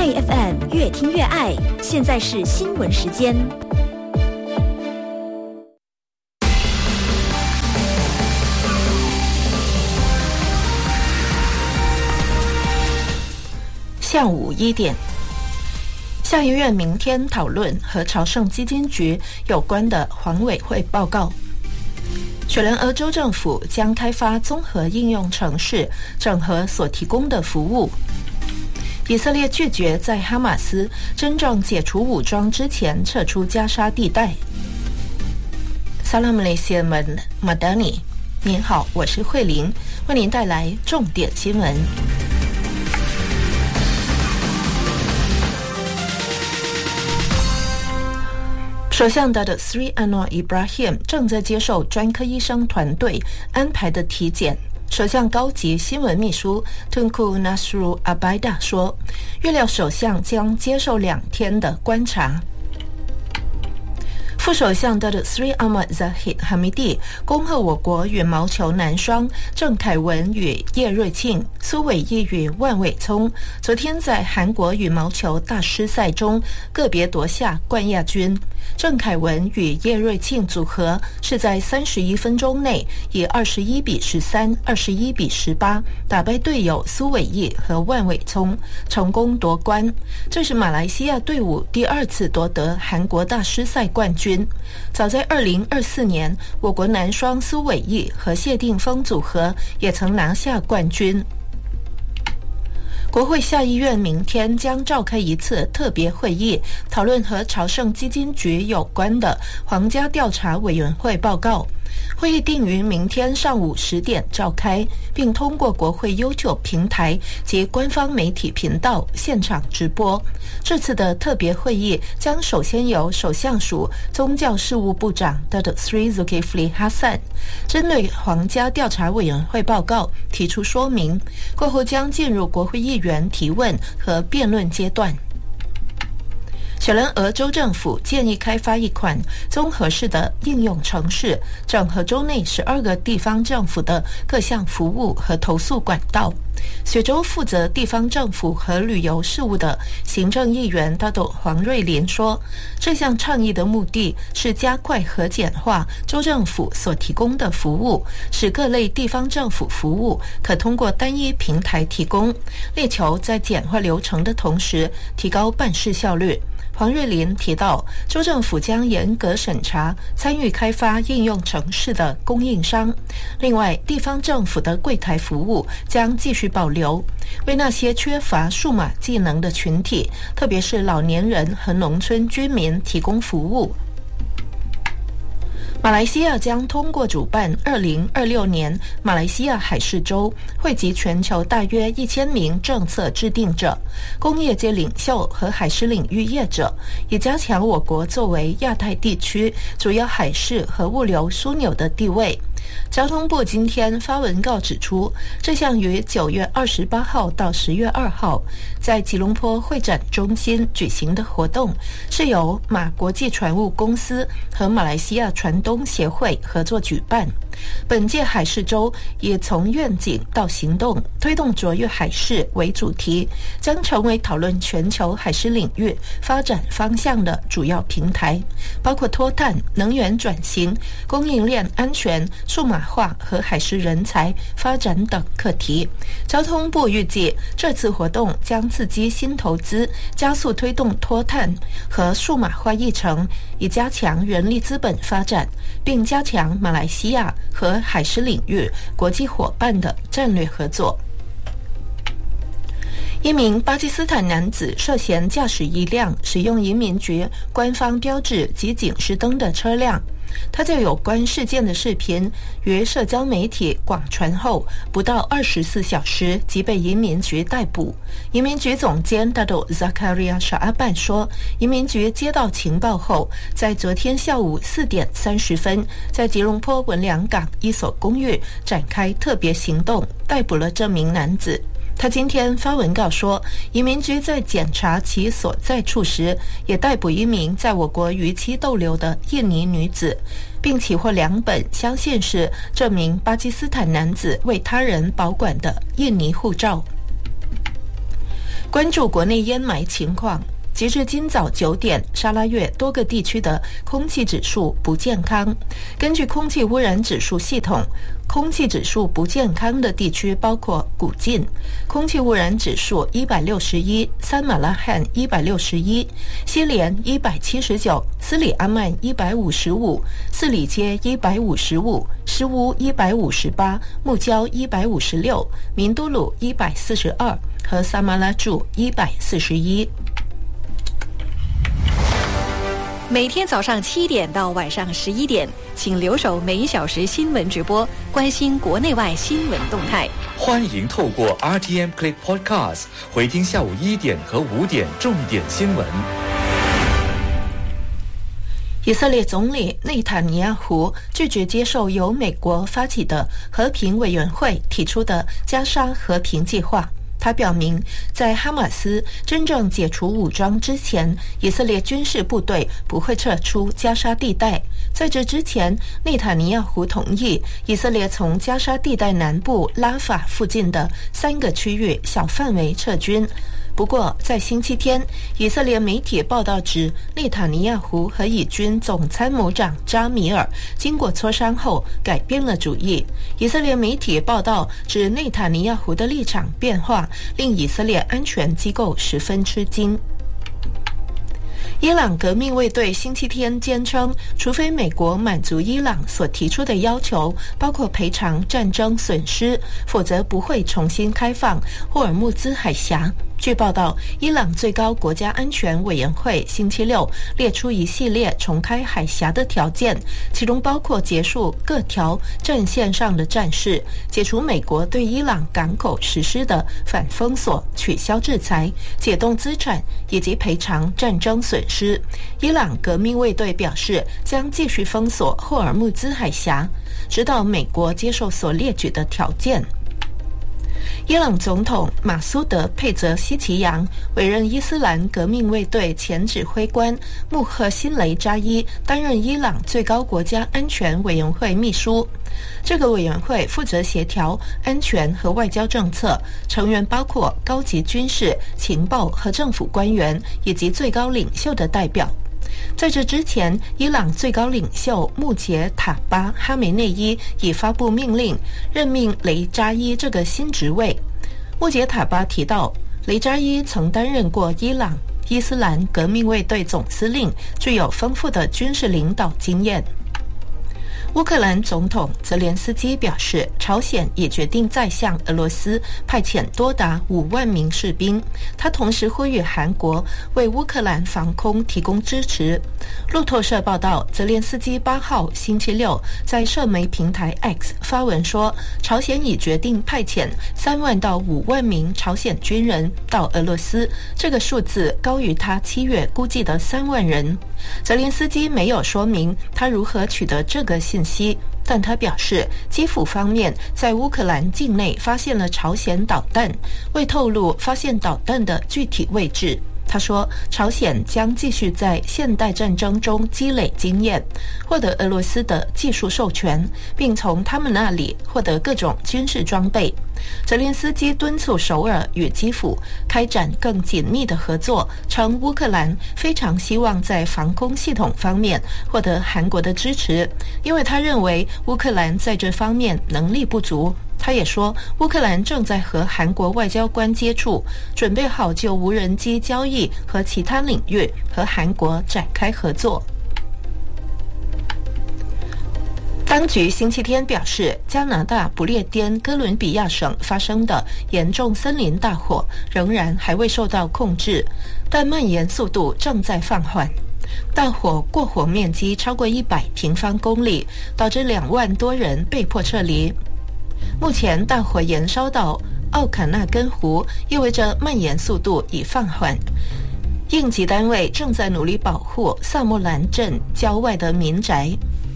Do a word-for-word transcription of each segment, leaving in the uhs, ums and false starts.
爱 F M 越听越爱，现在是新闻时间。 下午一点，下议院明天讨论和朝圣基金局有关的黄委会报告。雪兰莪州政府将开发综合应用程式，整合所提供的服务。以色列拒绝在哈马斯真正解除武装之前撤出加沙地带。Salam Malaysia Madani， 您好，我是慧玲，为您带来重点新闻。首相 Datuk Seri Anwar Ibrahim 正在接受专科医生团队安排的体检。首相高级新闻秘书 Tunku Nasrul Abaidah 说，预料首相将接受两天的观察。副首相 Datuk Seri Ahmad Zahid Hamidi 恭贺我国羽毛球男双郑凯文与叶瑞庆、苏伟毅与万伟聪昨天在韩国羽毛球大师赛中个别夺下冠亚军。郑凯文与叶瑞庆组合是在三十一分钟内以二十一比十三、二十一比十八打败队友苏伟毅和万伟聪，成功夺冠。这是马来西亚队伍第二次夺得韩国大师赛冠军。早在二零二四年，我国男双苏伟毅和谢定峰组合也曾拿下冠军。国会下议院明天将召开一次特别会议，讨论和朝圣基金局有关的皇家调查委员会报告。会议定于明天上午十点召开，并通过国会 YouTube 平台及官方媒体频道现场直播。这次的特别会议将首先由首相署宗教事务部长 Datuk Seri Zulkifli Hassan 针对皇家调查委员会报告提出说明，过后将进入国会议员提问和辩论阶段。雪兰莪州政府建议开发一款综合式的应用程式，整合州内十二个地方政府的各项服务和投诉管道。雪州负责地方政府和旅游事务的行政议员大董黄瑞林说，这项倡议的目的是加快和简化州政府所提供的服务，使各类地方政府服务可通过单一平台提供，力求在简化流程的同时提高办事效率。黄瑞林提到，州政府将严格审查参与开发应用程式的供应商。另外，地方政府的柜台服务将继续保留，为那些缺乏数码技能的群体，特别是老年人和农村居民提供服务。马来西亚将通过主办二零二六年马来西亚海事周，汇集全球大约一千名政策制定者、工业界领袖和海事领域业者，以加强我国作为亚太地区主要海事和物流枢纽的地位。交通部今天发文告指出，这项于九月二十八号到十月二号在吉隆坡会展中心举行的活动，是由马国际船务公司和马来西亚船东协会合作举办。本届海事周也从愿景到行动，推动卓越海事为主题，将成为讨论全球海事领域发展方向的主要平台，包括脱碳、能源转型、供应链安全、数码化和海事人才发展等课题。交通部预计，这次活动将刺激新投资，加速推动脱碳和数码化议程，以加强人力资本发展，并加强马来西亚和海事领域国际伙伴的战略合作。一名巴基斯坦男子涉嫌驾驶一辆使用移民局官方标志及警示灯的车辆。他就有关事件的视频于社交媒体广传后，不到二十四小时即被移民局逮捕。移民局总监大斗 Zakaria Shaaban 说，移民局接到情报后，在昨天下午四点三十分，在吉隆坡文良港一所公寓展开特别行动，逮捕了这名男子。他今天发文告说，移民局在检查其所在处时，也逮捕一名在我国逾期逗留的印尼女子，并起获两本相信是这名巴基斯坦男子为他人保管的印尼护照。 关注国内烟霾情况。截至今早九点，沙拉越多个地区的空气指数不健康。根据空气污染指数系统，空气指数不健康的地区包括古晋，空气污染指数一百六十一，三马拉罕一百六十一，西连一百七十九，斯里阿曼一百五十五，四里街一百五十五，施乌一百五十八，木椒一百五十六，明都鲁一百四十二和萨马拉柱一百四十一。 每天早上七点到晚上十一点，请留守每小时新闻直播，关心国内外新闻动态。 欢迎透过 R T M Click Podcast 回听下午一点和五点重点新闻。 以色列总理内塔尼亚胡拒绝接受由美国发起的和平委员会提出的加沙和平计划。他表明，在哈马斯真正解除武装之前，以色列军事部队不会撤出加沙地带。在这之前，内塔尼亚胡同意以色列从加沙地带南部拉法附近的三个区域小范围撤军。不过，在星期天，以色列媒体报道指，内塔尼亚胡和以军总参谋长扎米尔经过磋商后改变了主意。以色列媒体报道指，内塔尼亚胡的立场变化令以色列安全机构十分吃惊。伊朗革命卫队星期天坚称，除非美国满足伊朗所提出的要求，包括赔偿战争损失，否则不会重新开放霍尔木兹海峡。据报道，伊朗最高国家安全委员会星期六列出一系列重开海峡的条件，其中包括结束各条战线上的战事，解除美国对伊朗港口实施的反封锁、取消制裁、解冻资产以及赔偿战争损失。伊朗革命卫队表示，将继续封锁霍尔木兹海峡，直到美国接受所列举的条件。伊朗总统马苏德·佩泽希奇扬委任伊斯兰革命卫队前指挥官穆赫辛雷扎伊担任伊朗最高国家安全委员会秘书。这个委员会负责协调安全和外交政策，成员包括高级军事、情报和政府官员以及最高领袖的代表。在这之前，伊朗最高领袖穆杰塔巴哈梅内伊已发布命令，任命雷扎伊这个新职位。穆杰塔巴提到，雷扎伊曾担任过伊朗伊斯兰革命卫队总司令，具有丰富的军事领导经验。乌克兰总统泽连斯基表示，朝鲜也决定再向俄罗斯派遣多达五万名士兵。他同时呼吁韩国为乌克兰防空提供支持。路透社报道，泽连斯基八号星期六在社媒平台 X 发文说，朝鲜已决定派遣三万到五万名朝鲜军人到俄罗斯，这个数字高于他七月估计的三万人。泽连斯基没有说明他如何取得这个信息，但他表示，基辅方面在乌克兰境内发现了朝鲜导弹，未透露发现导弹的具体位置。他说，朝鲜将继续在现代战争中积累经验，获得俄罗斯的技术授权，并从他们那里获得各种军事装备。泽连斯基敦促首尔与基辅开展更紧密的合作，称乌克兰非常希望在防空系统方面获得韩国的支持，因为他认为乌克兰在这方面能力不足。他也说，乌克兰正在和韩国外交官接触，准备好就无人机交易和其他领域和韩国展开合作。当局星期天表示，加拿大不列颠哥伦比亚省发生的严重森林大火仍然还未受到控制，但蔓延速度正在放缓。大火过火面积超过一百平方公里，导致两万多人被迫撤离。目前大火延烧到奥卡纳根湖，意味着蔓延速度已放缓。应急单位正在努力保护萨莫兰镇郊外的民宅。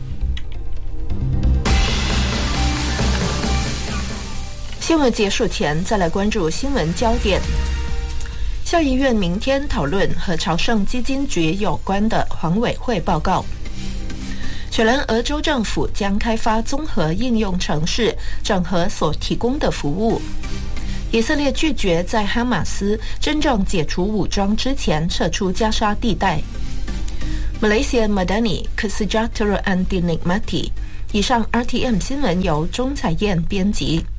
新闻结束前，再来关注新闻焦点。校议院明天讨论和朝圣基金局有关的黄委会报告。雪兰莪州政府将开发综合应用程式，整合所提供的服务。 以色列拒绝在哈马斯真正解除武装之前撤出加沙地带。Malaysia Madani Kesejahteraan Dinikmati。以上 R T M 新闻由钟彩燕编辑。